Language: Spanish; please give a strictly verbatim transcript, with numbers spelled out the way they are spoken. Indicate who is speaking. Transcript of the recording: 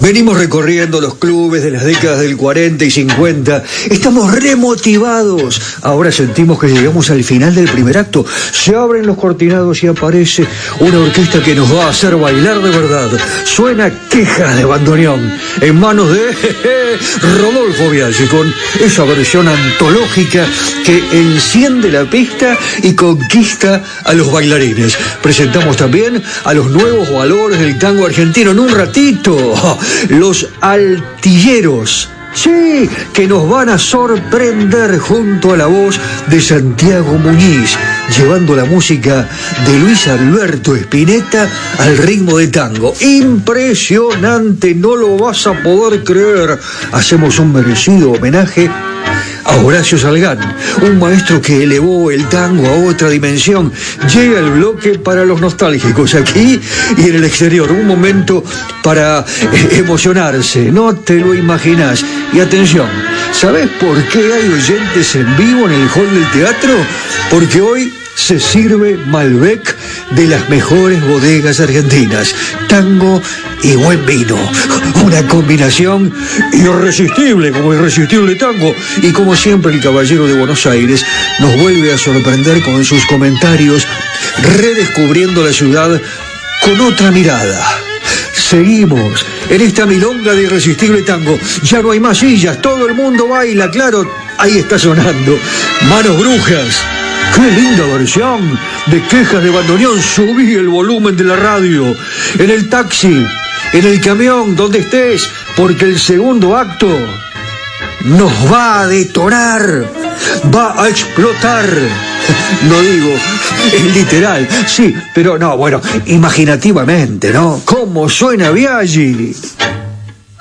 Speaker 1: Venimos recorriendo los clubes de las décadas del cuarenta y cincuenta. Estamos remotivados. Ahora sentimos que llegamos al final del primer acto. Se abren los cortinados y aparece una orquesta que nos va a hacer bailar de verdad. Suena Quejas de Bandoneón en manos de Rodolfo Biaggi, con esa versión antológica que enciende la pista y conquista a los bailarines. Presentamos también a los nuevos valores del tango argentino en un ratito. Los Altilleros, sí, que nos van a sorprender junto a la voz de Santiago Muñiz, llevando la música de Luis Alberto Spinetta al ritmo de tango. Impresionante, no lo vas a poder creer. Hacemos un merecido homenaje a Horacio Salgán, un maestro que elevó el tango a otra dimensión. Llega el bloque para los nostálgicos aquí y en el exterior, un momento para eh, emocionarse, no te lo imaginas. Y atención, ¿sabes por qué hay oyentes en vivo en el hall del teatro? Porque hoy se sirve Malbec de las mejores bodegas argentinas. Tango y buen vino. Una combinación irresistible, como irresistible tango. Y como siempre, el caballero de Buenos Aires nos vuelve a sorprender con sus comentarios, redescubriendo la ciudad con otra mirada. Seguimos en esta milonga de irresistible tango. Ya no hay más sillas, todo el mundo baila, claro. Ahí está sonando Manos Brujas. ¡Qué linda versión de Quejas de Bandoneón! Subí el volumen de la radio, en el taxi, en el camión, donde estés, porque el segundo acto nos va a detonar, va a explotar. No digo en literal, sí, pero no, bueno, imaginativamente, ¿no? ¿Cómo suena Biaggi?